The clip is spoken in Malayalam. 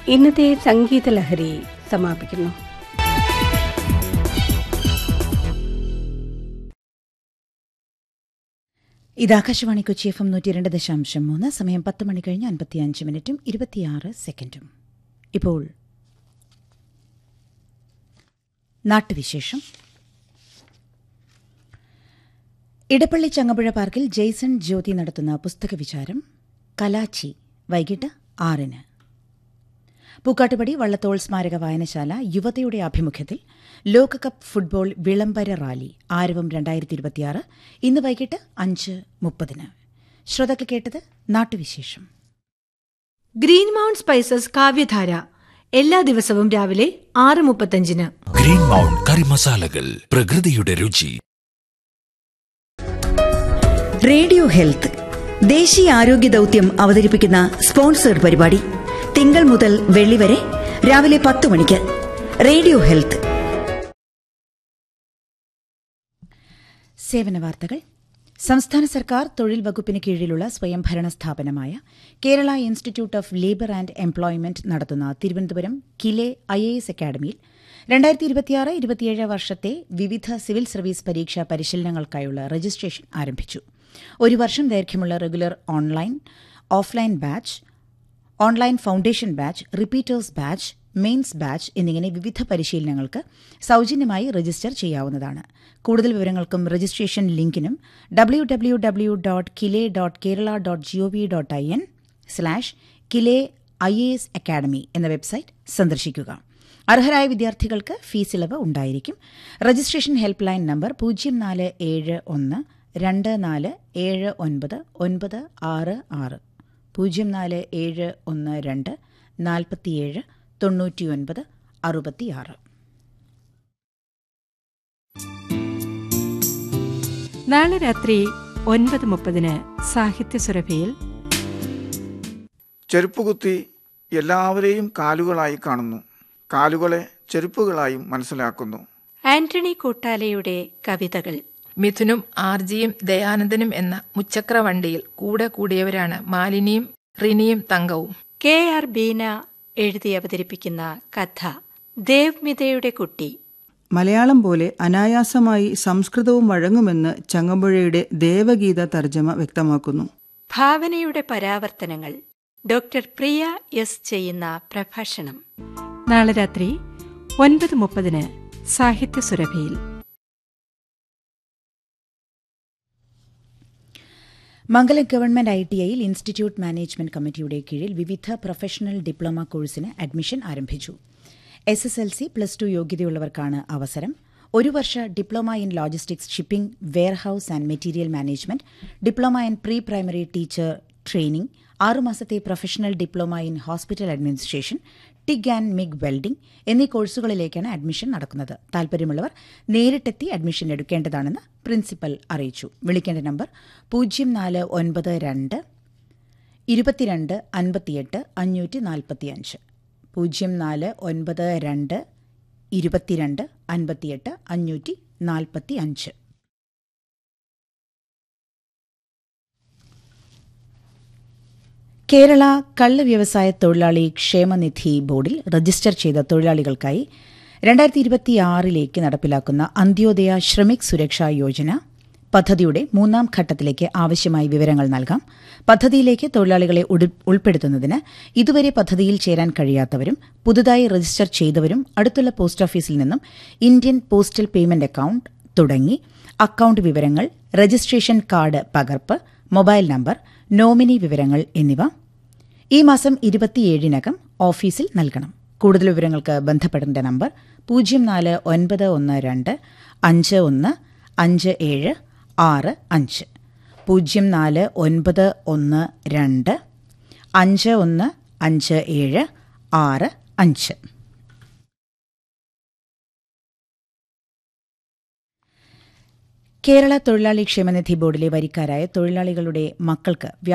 ഇന്നത്തെ സംഗീത ലഹരി സമാപിക്കുന്നു. ഇത് ആകാശവാണി കൊച്ചി FM 102.3. സമയം 10 മണി കഴിഞ്ഞ് 55 മിനിറ്റും 26 സെക്കൻഡും. ഇപ്പോൾ നാട്ടുവിശേഷം. ഇടപ്പള്ളി ചങ്ങമ്പുഴ പാർക്കിൽ ജെയ്സൺ ജ്യോതി നടത്തുന്ന പുസ്തക വിചാരം കലാച്ചി വൈകിട്ട് 6-ന്. പൂക്കാട്ടുപടി വള്ളത്തോൾ സ്മാരക വായനശാല യുവതയുടെ ആഭിമുഖ്യത്തിൽ ലോകകപ്പ് ഫുട്ബോൾ വിളംബര റാലി ആരവം 2026 ഇന്ന് വൈകിട്ട് 5:30-ന്. ശ്രോതാക്കൾ കേട്ടത് നാട്ടുവിശേഷം. ഗ്രീൻ മൗണ്ട് സ്പൈസസ് കാവ്യധാര എല്ലാ ദിവസവും രാവിലെ 6:35-ന്. ഗ്രീൻ മൗണ്ട് കറി മസാലകൾ, പ്രകൃതിയുടെ രുചി. റേഡിയോ ഹെൽത്ത് ദേശീയ ആരോഗ്യ ദൌത്യം അവതരിപ്പിക്കുന്ന സ്പോൺസേഡ് പരിപാടി തിങ്കൾ മുതൽ വെള്ളി വരെ രാവിലെ 10 മണിക്ക്. Radio health. സേവന വാർത്തകൾ. സംസ്ഥാന സർക്കാർ തൊഴിൽ വകുപ്പിന് കീഴിലുള്ള സ്വയംഭരണ സ്ഥാപനമായ Kerala institute of labour and employment നടത്തുന്ന തിരുവനന്തപുരം കിലെ IAS അക്കാദമിയിൽ 2026-27 വർഷത്തെ വിവിധ സിവിൽ സർവീസ് പരീക്ഷാ പരിശീലനങ്ങൾക്കായുള്ള രജിസ്ട്രേഷൻ ആരംഭിച്ചു. ഒരു വർഷം ദൈർഘ്യമുള്ള regular online, offline batch, online foundation batch, repeaters batch, mains batch എന്നിങ്ങനെ വിവിധ പരിശീലനങ്ങൾക്ക് സൌജന്യമായി രജിസ്റ്റർ ചെയ്യാവുന്നതാണ്. കൂടുതൽ വിവരങ്ങൾക്കും രജിസ്ട്രേഷൻ ലിങ്കിനും www.kile.kerala.gov.in/kile-IAS Academy എന്ന വെബ്സൈറ്റ് സന്ദർശിക്കുക. അർഹരായ വിദ്യാർത്ഥികൾക്ക് ഫീസ് ഇളവ് ഉണ്ടായിരിക്കും. Registration help line number 0471 247996 0471 47 99 66. നാളെ രാത്രി 9:30-ന് സാഹിത്യസുരഭിയിൽ ചെരുപ്പുകുത്തി എല്ലാവരെയും കാലുകളായി കാണുന്നു, കാലുകളെ ചെരുപ്പുകളായും മനസ്സിലാക്കുന്നു. ആന്റണി കൂട്ടാലയുടെ കവിതകൾ. മിഥുനും ആർജിയും ദയാനന്ദനും എന്ന മുച്ചക്ര വണ്ടിയിൽ കൂടെ കൂടിയവരാണ് മാലിനിയും റിനിയും തങ്കവും. KR ബീന എഴുതി അവതരിപ്പിക്കുന്ന കഥ ദേവ്മിതയുടെ കുട്ടി. മലയാളം പോലെ അനായാസമായി സംസ്കൃതവും വഴങ്ങുമെന്ന് ചങ്ങമ്പുഴയുടെ ദേവഗീത തർജ്ജമ വ്യക്തമാക്കുന്നു. ഭാവനയുടെ പരാവർത്തനങ്ങൾ. ഡോക്ടർ പ്രിയ എസ് ചെയ്യുന്ന പ്രഭാഷണം. നാളെ രാത്രി 9:30-ന് സാഹിത്യസുരഭിയിൽ. മംഗലം ഗവൺമെന്റ് ITIയിൽ ഇൻസ്റ്റിറ്റ്യൂട്ട് മാനേജ്മെന്റ് കമ്മിറ്റിയുടെ കീഴിൽ വിവിധ പ്രൊഫഷണൽ ഡിപ്ലോമ കോഴ്സിന് അഡ്മിഷൻ ആരംഭിച്ചു. SSLC +2 യോഗ്യതയുള്ളവർക്കാണ് അവസരം. ഒരു വർഷ diploma in logistics, shipping, warehouse and material management, diploma in pre primary teacher training, 6 മാസത്തെ professional diploma in hospital administration, TIG and MiG welding എന്നീ കോഴ്സുകളിലേക്കാണ് അഡ്മിഷൻ നടക്കുന്നത്. താൽപര്യമുള്ളവർ നേരിട്ടെത്തി അഡ്മിഷൻ എടുക്കേണ്ടതാണെന്ന് പ്രിൻസിപ്പൽ അറിയിച്ചു. വിളിക്കേണ്ട നമ്പർ 0492 22 58 545 0492 22 58 545. കേരള കള്ള് വ്യവസായ തൊഴിലാളി ക്ഷേമനിധി ബോർഡിൽ രജിസ്റ്റർ ചെയ്ത തൊഴിലാളികൾക്കായി 2026 നടപ്പിലാക്കുന്ന അന്ത്യോദയ ശ്രമിക് സുരക്ഷാ യോജന പദ്ധതിയുടെ 3ാം ഘട്ടത്തിലേക്ക് ആവശ്യമായ വിവരങ്ങൾ നൽകാം. പദ്ധതിയിലേക്ക് തൊഴിലാളികളെ ഉൾപ്പെടുത്തുന്നതിന് ഇതുവരെ പദ്ധതിയിൽ ചേരാൻ കഴിയാത്തവരും പുതുതായി രജിസ്റ്റർ ചെയ്തവരും അടുത്തുള്ള പോസ്റ്റ് ഓഫീസിൽ നിന്നും ഇന്ത്യൻ പോസ്റ്റൽ പേയ്മെന്റ് അക്കൌണ്ട് തുടങ്ങി അക്കൌണ്ട് വിവരങ്ങൾ, രജിസ്ട്രേഷൻ കാർഡ് പകർപ്പ്, മൊബൈൽ നമ്പർ, നോമിനി വിവരങ്ങൾ എന്നിവ ഈ മാസം 27-നകം ഓഫീസിൽ നൽകണം. കൂടുതൽ വിവരങ്ങൾക്ക് ബന്ധപ്പെടേണ്ട നമ്പർ 0491 51 57 65 0491 51 57 65. കേരള തൊഴിലാളി ക്ഷേമനിധി ബോർഡിലെ വരിക്കാരായ തൊഴിലാളികളുടെ മക്കൾക്ക്